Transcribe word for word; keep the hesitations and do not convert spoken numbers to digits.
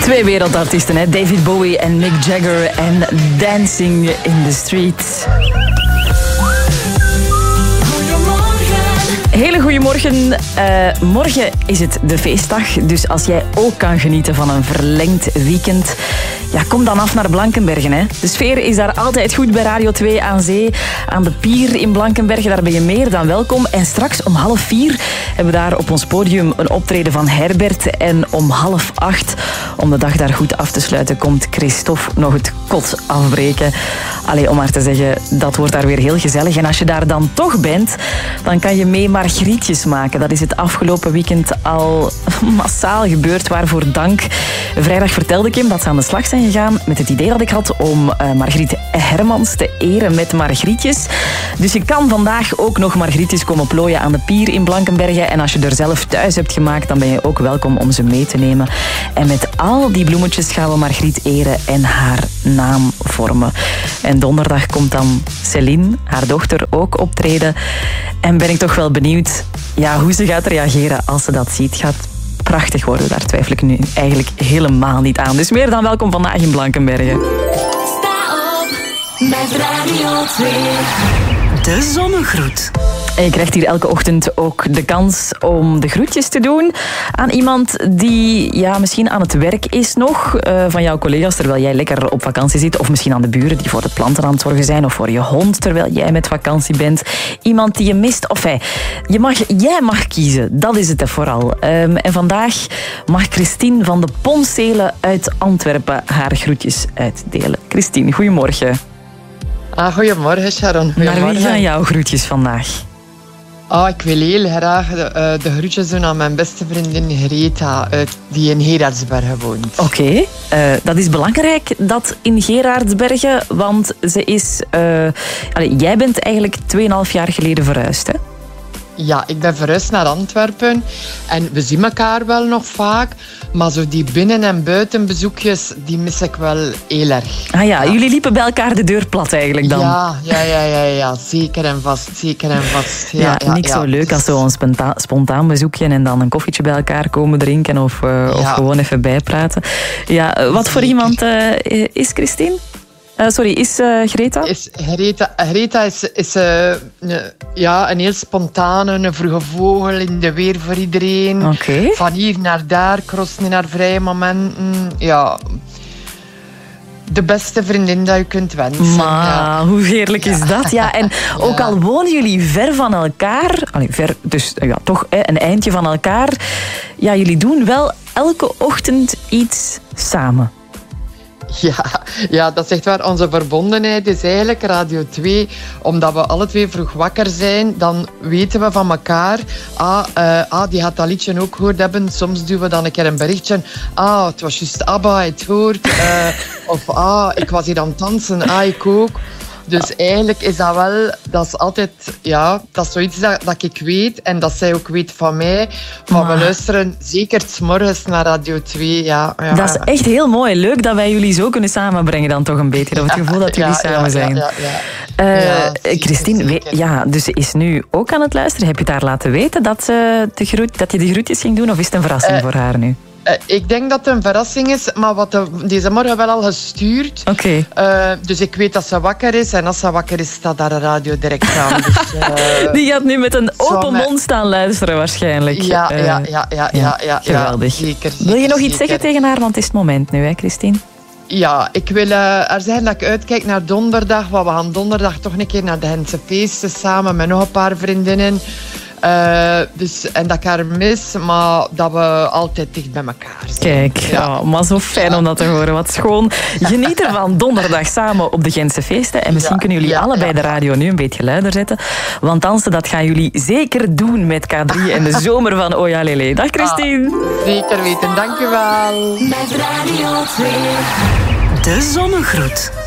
Twee wereldartiesten, hè? David Bowie en Mick Jagger en Dancing in the Street. Hele goedemorgen. Uh, morgen is het de feestdag, dus als jij ook kan genieten van een verlengd weekend, ja, kom dan af naar Blankenbergen. Hè. De sfeer is daar altijd goed bij Radio twee aan zee. Aan de pier in Blankenbergen, daar ben je meer dan welkom. En straks om half vier hebben we daar op ons podium een optreden van Herbert. En om half acht, om de dag daar goed af te sluiten, komt Christophe nog het kot afbreken. Allee, om maar te zeggen, dat wordt daar weer heel gezellig. En als je daar dan toch bent, dan kan je mee margrietjes maken. Dat is het afgelopen weekend al massaal gebeurd, waarvoor dank. Vrijdag vertelde ik hem dat ze aan de slag zijn gegaan met het idee dat ik had om uh, Margriet Hermans te eren met margrietjes. Dus je kan vandaag ook nog margrietjes komen plooien aan de pier in Blankenbergen. En als je er zelf thuis hebt gemaakt, dan ben je ook welkom om ze mee te nemen. En met al die bloemetjes gaan we Margriet eren en haar naam vormen. En donderdag komt dan Céline, haar dochter, ook optreden. En ben ik toch wel benieuwd ja, hoe ze gaat reageren als ze dat ziet. Gaat prachtig worden, daar twijfel ik nu eigenlijk helemaal niet aan. Dus meer dan welkom vandaag in Blankenbergen. Sta op met Radio twee. De zonnegroet. En je krijgt hier elke ochtend ook de kans om de groetjes te doen aan iemand die ja, misschien aan het werk is nog, uh, van jouw collega's terwijl jij lekker op vakantie zit. Of misschien aan de buren die voor de planten aan het zorgen zijn. Of voor je hond terwijl jij met vakantie bent. Iemand die je mist. Of hey, je mag, jij mag kiezen. Dat is het er vooral. Um, en vandaag mag Christine van de Poncelen uit Antwerpen haar groetjes uitdelen. Christine, goedemorgen. Ah, goedemorgen, Sharon. Naar wie gaan jouw groetjes vandaag? Oh, ik wil heel graag de, uh, de groetjes doen aan mijn beste vriendin Greta, uh, die in Gerardsbergen woont. Oké, okay. uh, dat is belangrijk, dat in Gerardsbergen, want ze is... Uh, allez, jij bent eigenlijk tweeënhalf jaar geleden verhuisd, hè? Ja, ik ben verhuisd naar Antwerpen en we zien elkaar wel nog vaak, maar zo die binnen- en buitenbezoekjes, die mis ik wel heel erg. Ah ja, ja, jullie liepen bij elkaar de deur plat eigenlijk dan? Ja, ja, ja, ja, ja. Zeker en vast, zeker en vast. Ja, ja, ja, niks ja. zo leuk als zo'n spontaan, spontaan bezoekje en dan een koffietje bij elkaar komen drinken of, uh, ja. of gewoon even bijpraten. Ja, wat zeker. Voor iemand uh, is Christine? Uh, sorry, is uh, Greta? Is Greta, Greta is, is uh, een, ja, een heel spontane, een vroege vogel in de weer voor iedereen. Okay. Van hier naar daar, crossen in haar vrije momenten. Ja, de beste vriendin dat je kunt wensen. Maar ja. hoe heerlijk is ja. dat? Ja, en ook ja. al wonen jullie ver van elkaar, allee, ver, dus ja, toch hè, een eindje van elkaar, ja, jullie doen wel elke ochtend iets samen. Ja, ja, dat is echt waar. Onze verbondenheid is eigenlijk Radio twee. Omdat we alle twee vroeg wakker zijn, dan weten we van elkaar. Ah, uh, ah die gaat dat liedje ook gehoord hebben. Soms doen we dan een keer een berichtje. Ah, het was juist ABBA, het hoort. Uh, of ah, ik was hier aan het dansen. Ah, ik ook. Dus eigenlijk is dat wel, dat is altijd, ja, dat is zoiets dat, dat ik weet en dat zij ook weet van mij. Maar we luisteren zeker 's morgens naar Radio twee. Ja, ja, dat is echt heel mooi. Leuk dat wij jullie zo kunnen samenbrengen dan toch een beetje. Of het gevoel dat jullie ja, samen ja, zijn. Ja, ja, ja. Uh, ja, zeker, Christine, zeker. ja, dus ze is nu ook aan het luisteren. Heb je het haar laten weten dat, ze de groet, dat je de groetjes ging doen? Of is het een verrassing uh, voor haar nu? Uh, ik denk dat het een verrassing is, maar wat de, deze morgen wel al gestuurd. Oké. Okay. Uh, dus ik weet dat ze wakker is. En als ze wakker is, staat daar een radio direct aan. Dus, uh, die gaat nu met een open met... mond staan luisteren waarschijnlijk. Ja, uh, ja, ja, ja, ja, ja. Geweldig. Ja, zeker, zeker, Wil je nog iets zeker. zeggen tegen haar? Want het is het moment nu, hè, Christine? Ja, ik wil uh, er zeggen dat ik uitkijk naar donderdag. Want we gaan donderdag toch een keer naar de Gentse feesten samen met nog een paar vriendinnen. Uh, dus, en dat ik haar mis, maar dat we altijd dicht bij elkaar zijn. Kijk, ja. Oh, maar zo fijn ja. om dat te horen. Wat schoon. Geniet ervan donderdag samen op de Gentse feesten. En misschien ja, kunnen jullie ja, allebei ja. de radio nu een beetje luider zetten. Want dansen, dat gaan jullie zeker doen met K drie en de zomer van Oja Lele. Dag Christine. Ah, zeker weten, dank u wel. Met Radio twee. De zonnegroet.